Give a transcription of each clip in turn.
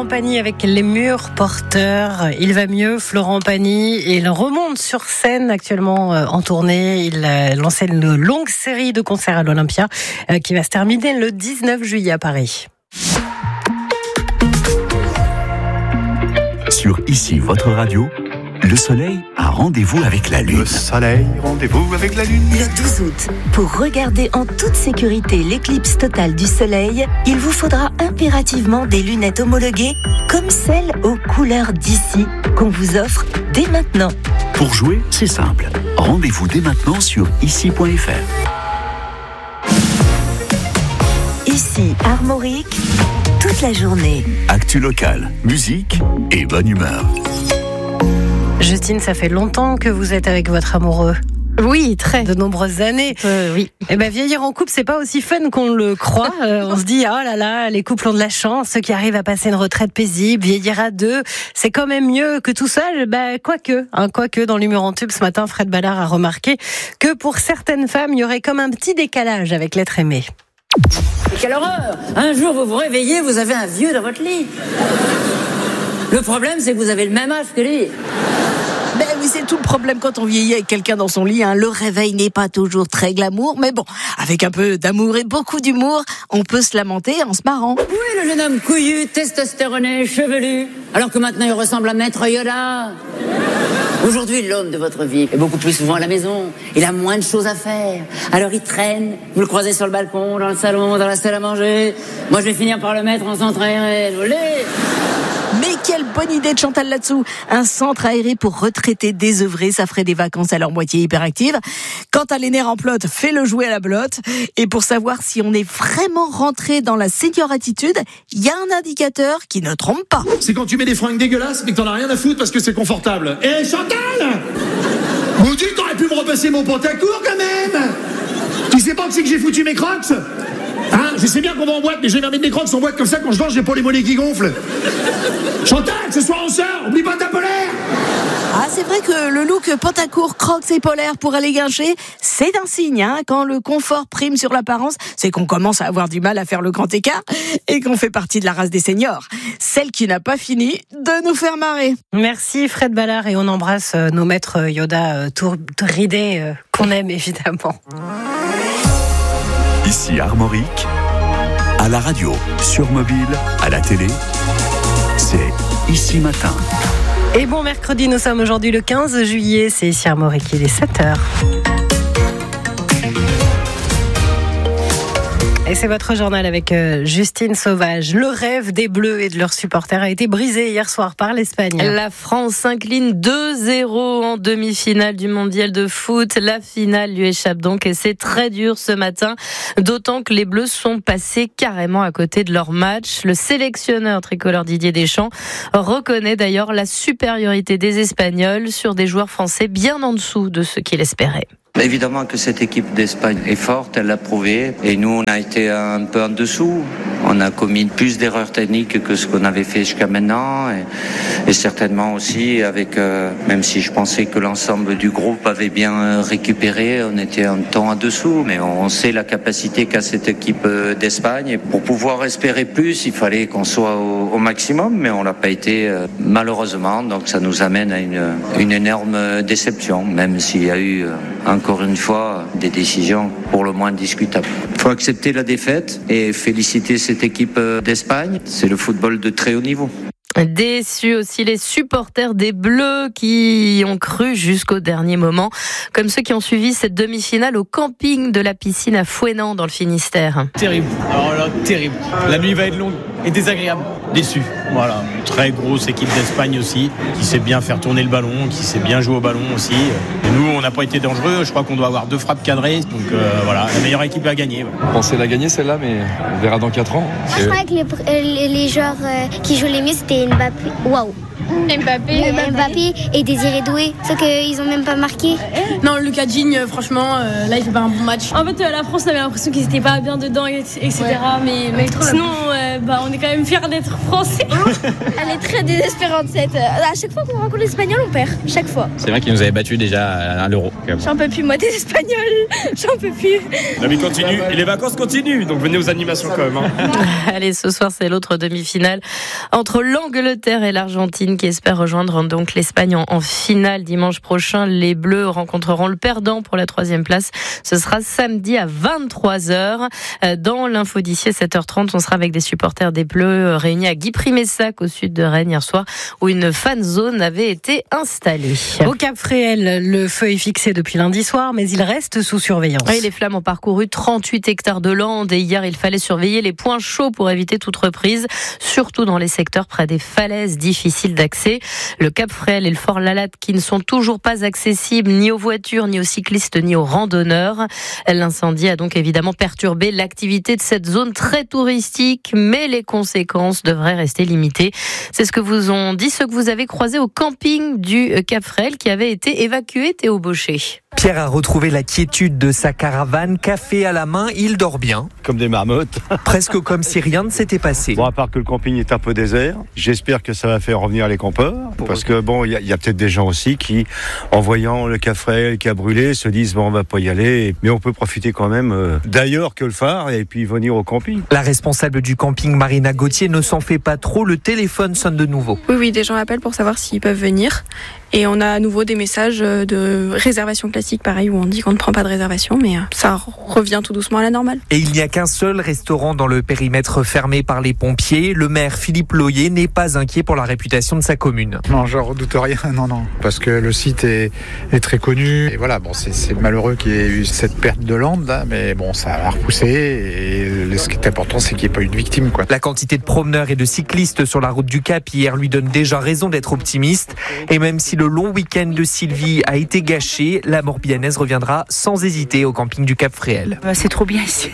Florent Pagny avec les murs porteurs. Il va mieux, Florent Pagny, et il remonte sur scène actuellement en tournée. Il a lancé une longue série de concerts à l'Olympia qui va se terminer le 19 juillet à Paris. Sur Ici, votre radio, le soleil a rendez-vous avec la lune. Le soleil, rendez-vous avec la lune. Le 12 août, pour regarder en toute sécurité l'éclipse totale du soleil, il vous faudra impérativement des lunettes homologuées comme celles aux couleurs d'ici qu'on vous offre dès maintenant. Pour jouer, c'est simple. Rendez-vous dès maintenant sur ici.fr. Ici, Armorique, toute la journée. Actu locale, musique et bonne humeur. Justine, ça fait longtemps que vous êtes avec votre amoureux. Oui, très. De nombreuses années. Oui. Eh ben, vieillir en couple, c'est pas aussi fun qu'on le croit. On se dit, oh là là, les couples ont de la chance, ceux qui arrivent à passer une retraite paisible, vieillir à deux, c'est quand même mieux que tout seul. Quoique, dans l'Humeur en tube ce matin, Fred Ballard a remarqué que pour certaines femmes, il y aurait comme un petit décalage avec l'être aimé. Quelle horreur! Un jour, vous vous réveillez, vous avez un vieux dans votre lit. Le problème, c'est que vous avez le même âge que lui. Ben oui, c'est tout le problème quand on vieillit avec quelqu'un dans son lit. Le réveil n'est pas toujours très glamour, mais bon, avec un peu d'amour et beaucoup d'humour, on peut se lamenter en se marrant. Oui, le jeune homme couillu, testostéroné, chevelu, alors que maintenant il ressemble à Maître Yoda. Aujourd'hui, l'homme de votre vie est beaucoup plus souvent à la maison. Il a moins de choses à faire. Alors il traîne, vous le croisez sur le balcon, dans le salon, dans la salle à manger. Moi, je vais finir par le mettre en centre aéré. Mais quelle bonne idée de Chantal là-dessous. Un centre aéré pour retraités désœuvrés, ça ferait des vacances à leur moitié hyperactive. Quant à l'aîné remplote, fais-le jouer à la belote. Et pour savoir si on est vraiment rentré dans la senior attitude, il y a un indicateur qui ne trompe pas. C'est quand tu mets des fringues dégueulasses mais que t'en as rien à foutre parce que c'est confortable. Eh Chantal, vous dites t'aurais pu me repasser mon pantacourt quand même. Tu sais pas que c'est que j'ai foutu mes crocs? Je sais bien qu'on va en boîte, mais je vais mettre des crocs en boîte comme ça, quand je danse, j'ai pas les mollets qui gonflent. Chantal, ce soir on sort, oublie pas ta polaire. C'est vrai que le look pantacourt, crocs et polaire pour aller guincher, c'est un signe. Quand le confort prime sur l'apparence, c'est qu'on commence à avoir du mal à faire le grand écart et qu'on fait partie de la race des seniors. Celle qui n'a pas fini de nous faire marrer. Merci Fred Ballard, et on embrasse nos maîtres Yoda ridés qu'on aime évidemment. Ici Armorique, à la radio, sur mobile, à la télé, c'est Ici Matin. Et bon mercredi, nous sommes aujourd'hui le 15 juillet, c'est ici Armorique, il est 7h. Et c'est votre journal avec Justine Sauvage. Le rêve des Bleus et de leurs supporters a été brisé hier soir par l'Espagne. La France s'incline 2-0 en demi-finale du mondial de foot. La finale lui échappe donc et c'est très dur ce matin. D'autant que les Bleus sont passés carrément à côté de leur match. Le sélectionneur tricolore Didier Deschamps reconnaît d'ailleurs la supériorité des Espagnols sur des joueurs français bien en dessous de ce qu'il espérait. Évidemment que cette équipe d'Espagne est forte, elle l'a prouvé. Et nous, on a été un peu en dessous. On a commis plus d'erreurs techniques que ce qu'on avait fait jusqu'à maintenant. Et certainement aussi, avec, même si je pensais que l'ensemble du groupe avait bien récupéré, on était un temps en dessous. Mais on sait la capacité qu'a cette équipe d'Espagne. Et pour pouvoir espérer plus, il fallait qu'on soit au maximum. Mais on l'a pas été, malheureusement. Donc ça nous amène à une énorme déception, même s'il y a eu encore une fois des décisions pour le moins discutables. Il faut accepter la défaite et féliciter cette équipe d'Espagne. C'est le football de très haut niveau. Déçus aussi les supporters des Bleus qui ont cru jusqu'au dernier moment, comme ceux qui ont suivi cette demi-finale au camping de la piscine à Fouesnant dans le Finistère. Terrible, alors là, terrible. La nuit va être longue et désagréable. Déçu, voilà. Très grosse équipe d'Espagne aussi, qui sait bien faire tourner le ballon, qui sait bien jouer au ballon aussi. Et nous, on n'a pas été dangereux, je crois qu'on doit avoir 2 frappes cadrées, donc voilà, la meilleure équipe a gagné. On pensait la gagner celle-là, mais on verra dans 4 ans. Je crois que les joueurs qui jouent les mieux, c'était Mbappé. Waouh! Mbappé et Désiré Doué, sauf qu'ils ont même pas marqué. Non, Lucas Digne, franchement, là il fait pas un bon match. En fait, la France, on avait l'impression qu'ils étaient pas bien dedans, etc. Mais sinon, on est quand même fiers d'être français. Elle est très désespérante cette. À chaque fois qu'on rencontre les Espagnols, on perd. Chaque fois. C'est vrai qu'ils nous avaient battus déjà à l'Euro. J'en peux plus, moi, des Espagnols. J'en peux plus. La vie continue et les vacances continuent, donc venez aux animations quand même. Allez, ce soir, c'est l'autre demi-finale entre l'Angleterre et l'Argentine qui espèrent rejoindre donc l'Espagne en finale dimanche prochain. Les Bleus rencontreront le perdant pour la 3e place. Ce sera samedi à 23h. Dans l'info d'ici à 7h30, on sera avec des supporters des Bleus réunis à Guipry-Messac au sud de Rennes hier soir où une fan zone avait été installée. Au Cap Fréhel, le feu est fixé depuis lundi soir, mais il reste sous surveillance. Oui, les flammes ont parcouru 38 hectares de landes et hier, il fallait surveiller les points chauds pour éviter toute reprise, surtout dans les secteurs près des falaises difficiles d'accès. Le Cap Fréhel et le Fort Lalatte qui ne sont toujours pas accessibles ni aux voitures, ni aux cyclistes, ni aux randonneurs. L'incendie a donc évidemment perturbé l'activité de cette zone très touristique, mais les conséquences devraient rester limitées. C'est ce que vous ont dit ceux que vous avez croisés au camping du Cap Fréhel qui avait été évacué, Théo Baucher. Pierre a retrouvé la quiétude de sa caravane, café à la main, il dort bien. Comme des marmottes. Presque comme si rien ne s'était passé. Bon, à part que le camping est un peu désert, j'espère que ça va faire revenir les campeurs. Parce que bon, il y a peut-être des gens aussi qui, en voyant le Cap Fréhel qui a brûlé, se disent bon, on va pas y aller. Mais on peut profiter quand même d'ailleurs que le phare et puis venir au camping. La responsable du camping, Marina Gauthier, ne s'en fait pas trop. Le téléphone sonne de nouveau. Oui, des gens appellent pour savoir s'ils peuvent venir. Et on a à nouveau des messages de réservation classique, pareil, où on dit qu'on ne prend pas de réservation, mais ça revient tout doucement à la normale. Et il n'y a qu'un seul restaurant dans le périmètre fermé par les pompiers. Le maire Philippe Loyer n'est pas inquiet pour la réputation de sa commune. Non, je redoute rien, non. Parce que le site est très connu. Et voilà, bon, c'est malheureux qu'il y ait eu cette perte de landes, là, mais bon, ça a repoussé. Et ce qui est important, c'est qu'il n'y ait pas eu de victime, quoi. La quantité de promeneurs et de cyclistes sur la route du Cap hier lui donne déjà raison d'être optimiste. Et même si le long week-end de Sylvie a été gâché, la Morbihannaise reviendra sans hésiter au camping du Cap Fréhel. C'est trop bien ici.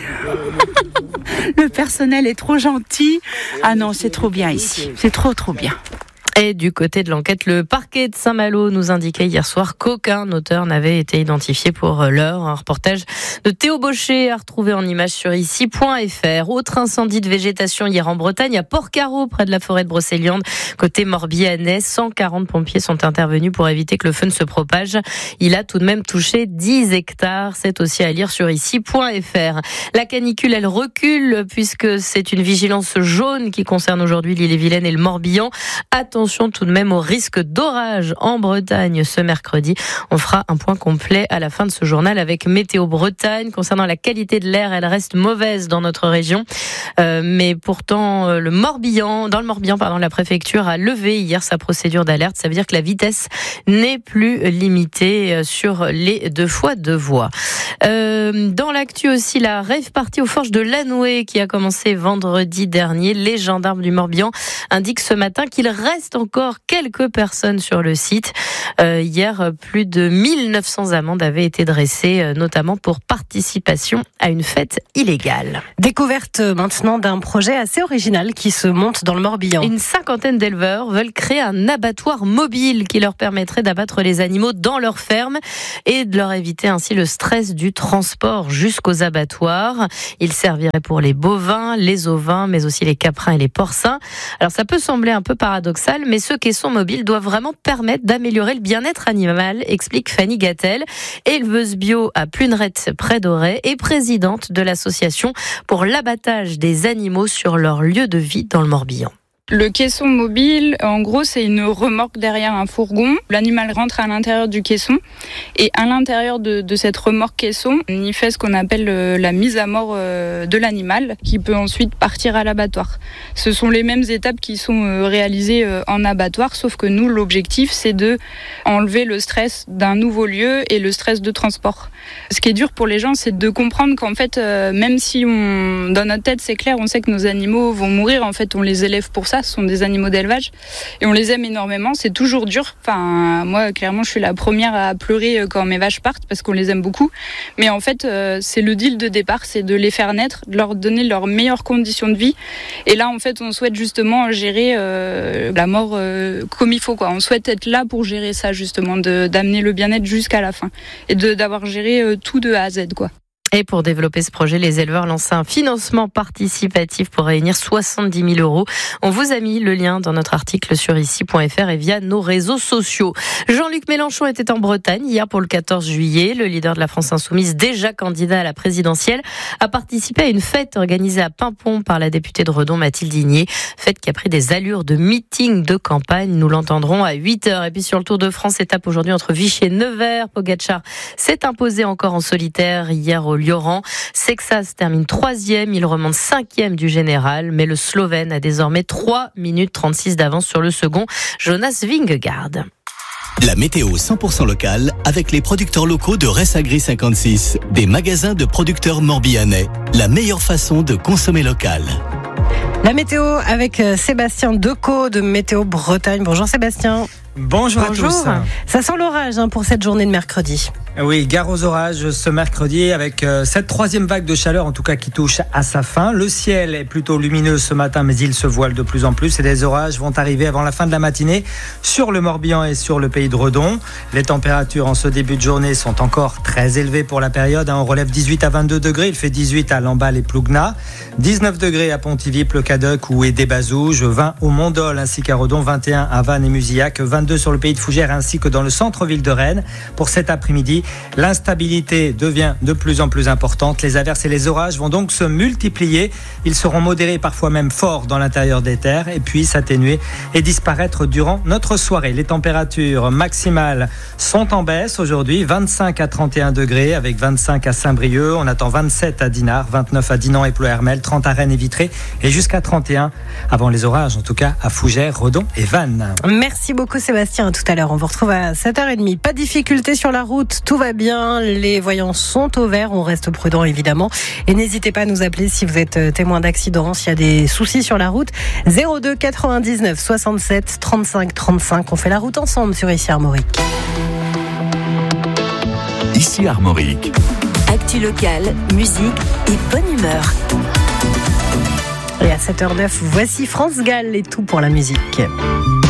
Le personnel est trop gentil. Ah non, c'est trop bien ici. C'est trop bien. Et du côté de l'enquête, le parquet de Saint-Malo nous indiquait hier soir qu'aucun auteur n'avait été identifié pour l'heure. Un reportage de Théo Baucher à retrouver en image sur ici.fr. Autre incendie de végétation hier en Bretagne, à Port-Carreau, près de la forêt de Brocéliande. Côté Morbihanais, 140 pompiers sont intervenus pour éviter que le feu ne se propage. Il a tout de même touché 10 hectares. C'est aussi à lire sur ici.fr. La canicule, elle recule puisque c'est une vigilance jaune qui concerne aujourd'hui l'Ille-et-Vilaine et le Morbihan. Attention tout de même au risque d'orage en Bretagne ce mercredi. On fera un point complet à la fin de ce journal avec Météo Bretagne. Concernant la qualité de l'air, elle reste mauvaise dans notre région. Mais pourtant, dans le Morbihan, la préfecture a levé hier sa procédure d'alerte. Ça veut dire que la vitesse n'est plus limitée sur les 2x2 voies. Dans l'actu aussi, la rave party aux Forges de Lanoué qui a commencé vendredi dernier. Les gendarmes du Morbihan indiquent ce matin qu'il reste encore quelques personnes sur le site. Hier, plus de 1900 amendes avaient été dressées, notamment pour participation à une fête illégale. Découverte maintenant d'un projet assez original qui se monte dans le Morbihan. Une cinquantaine d'éleveurs veulent créer un abattoir mobile qui leur permettrait d'abattre les animaux dans leur ferme et de leur éviter ainsi le stress du transport jusqu'aux abattoirs. Il servirait pour les bovins, les ovins, mais aussi les caprins et les porcins. Alors ça peut sembler un peu paradoxal, mais ce caisson mobile doit vraiment permettre d'améliorer le bien-être animal, explique Fanny Gattel, éleveuse bio à Plunerette près d'Auray et présidente de l'association pour l'abattage des animaux sur leur lieu de vie dans le Morbihan. Le caisson mobile, en gros, c'est une remorque derrière un fourgon. L'animal rentre à l'intérieur du caisson et à l'intérieur de cette remorque caisson, on y fait ce qu'on appelle la mise à mort de l'animal qui peut ensuite partir à l'abattoir. Ce sont les mêmes étapes qui sont réalisées en abattoir, sauf que nous, l'objectif, c'est de enlever le stress d'un nouveau lieu et le stress de transport. Ce qui est dur pour les gens, c'est de comprendre qu'en fait, même si dans notre tête, c'est clair, on sait que nos animaux vont mourir, en fait, on les élève pour ça. Ce sont des animaux d'élevage et on les aime énormément. C'est toujours dur. Enfin, moi, clairement, je suis la première à pleurer quand mes vaches partent parce qu'on les aime beaucoup. Mais en fait, c'est le deal de départ, c'est de les faire naître, de leur donner leurs meilleures conditions de vie. Et là, en fait, on souhaite justement gérer la mort comme il faut, quoi. On souhaite être là pour gérer ça, justement, d'amener le bien-être jusqu'à la fin et d'avoir géré tout de A à Z, quoi. Et pour développer ce projet, les éleveurs lancent un financement participatif pour réunir 70 000 €. On vous a mis le lien dans notre article sur ici.fr et via nos réseaux sociaux. Jean-Luc Mélenchon était en Bretagne hier pour le 14 juillet. Le leader de la France Insoumise, déjà candidat à la présidentielle, a participé à une fête organisée à Paimpont par la députée de Redon, Mathilde Igné. Fête qui a pris des allures de meeting de campagne. Nous l'entendrons à 8h. Et puis sur le Tour de France, étape aujourd'hui entre Vichy et Nevers. Pogacar s'est imposé encore en solitaire hier au Lioran. Sexas termine 3e, il remonte 5e du général, mais le Slovène a désormais 3 minutes 36 d'avance sur le second, Jonas Vingegaard. La météo 100% locale avec les producteurs locaux de Ressagri 56, des magasins de producteurs morbihanais. La meilleure façon de consommer local. La météo avec Sébastien Decaux de Météo Bretagne. Bonjour Sébastien. Bonjour à tous. Ça sent l'orage pour cette journée de mercredi. Oui, gare aux orages ce mercredi avec cette troisième vague de chaleur en tout cas qui touche à sa fin. Le ciel est plutôt lumineux ce matin mais il se voile de plus en plus et les orages vont arriver avant la fin de la matinée sur le Morbihan et sur le pays de Redon. Les températures en ce début de journée sont encore très élevées pour la période. On relève 18 à 22 degrés, il fait 18 à Lamballe et Plougna, 19 degrés à Pontivy, Le Cadoc ou Édé-Bazouges, 20 au Mont-Dol ainsi qu'à Redon, 21 à Vannes et Musillac, 22 sur le pays de Fougères ainsi que dans le centre-ville de Rennes. Pour cet après-midi, l'instabilité devient de plus en plus importante. Les averses et les orages vont donc se multiplier. Ils seront modérés, parfois même forts dans l'intérieur des terres et puis s'atténuer et disparaître durant notre soirée. Les températures maximales sont en baisse aujourd'hui, 25 à 31 degrés avec 25 à Saint-Brieuc. On attend 27 à Dinard, 29 à Dinan et Pleuhermel, 30 à Rennes et Vitré et jusqu'à 31 avant les orages, en tout cas à Fougères, Redon et Vannes. Merci beaucoup Sébastien. À tout à l'heure. On vous retrouve à 7h30. Pas de difficulté sur la route. Tout va bien, les voyants sont au vert, on reste prudent évidemment et n'hésitez pas à nous appeler si vous êtes témoin d'accident, s'il y a des soucis sur la route. 02 99 67 35 35, on fait la route ensemble sur Ici Armorique. Ici Armorique. Actu locale, musique et bonne humeur. Et à 7h09, voici France Gall et tout pour la musique.